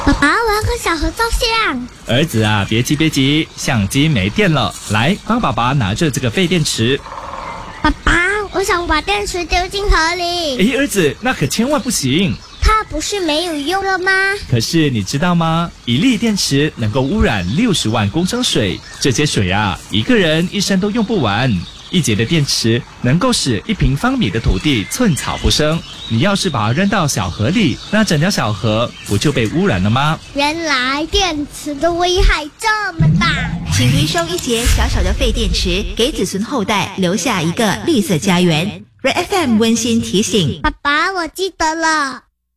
爸爸，我要跟小河照相。 儿子啊，别急，相机没电了，来帮爸爸拿着这个废电池。 爸爸，我想把电池丢进河里。 儿子，那可千万不行。 它不是没有用了吗？ 可是你知道吗？一粒电池能够污染60万公升水，这些水啊，一个人一生都用不完。1节的电池能够使1平方米的土地寸草不生。你要是把它扔到小河里，那整条小河不就被污染了吗？ 原来电池的危害这么大。 请回收1节小小的废电池，给子孙后代留下一个绿色家园。Red FM 温馨提醒： 爸爸，我记得了。